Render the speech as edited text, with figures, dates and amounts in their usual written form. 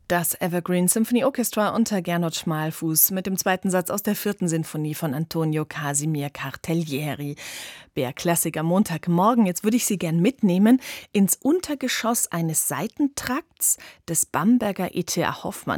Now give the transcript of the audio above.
Das Evergreen Symphony Orchestra unter Gernot Schmalfuß mit dem zweiten Satz aus der 4. Sinfonie von Antonio Casimir Cartaglieri. Bär Klassik am Montagmorgen. Jetzt würde ich Sie gern mitnehmen ins Untergeschoss eines Seitentrakts des Bamberger E.T.A. Hoffmann